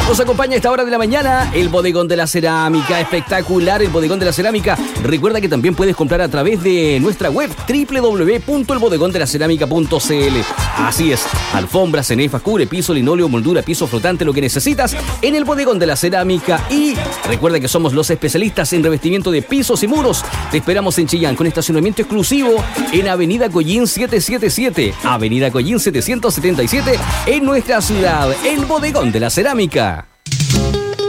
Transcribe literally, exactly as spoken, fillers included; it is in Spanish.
Nos acompaña a esta hora de la mañana el Bodegón de la Cerámica. Espectacular el Bodegón de la Cerámica. Recuerda que también puedes comprar a través de nuestra web doble u doble u doble u punto el bodegón de la cerámica punto c l. Así es, alfombras, cenefas, cubre piso, linóleo, moldura, piso flotante, lo que necesitas en el Bodegón de la Cerámica. Y recuerda que somos los especialistas en revestimiento de pisos y muros. Te esperamos en Chillán con estacionamiento exclusivo en Avenida Collín setecientos setenta y siete. Avenida Collín setecientos setenta y siete en nuestra ciudad. El Bodegón de la Cerámica.